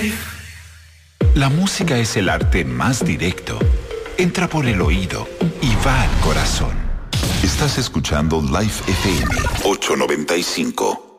La música es el arte más directo. Entra por el oído y va al corazón. Estás escuchando Life FM 895.